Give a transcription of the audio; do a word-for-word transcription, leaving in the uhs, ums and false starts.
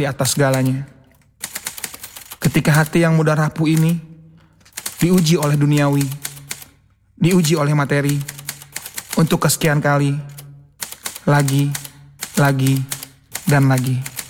di atas segalanya. Ketika hati yang mudah rapuh ini diuji oleh duniawi, diuji oleh materi, untuk kesekian kali, lagi, lagi, dan lagi.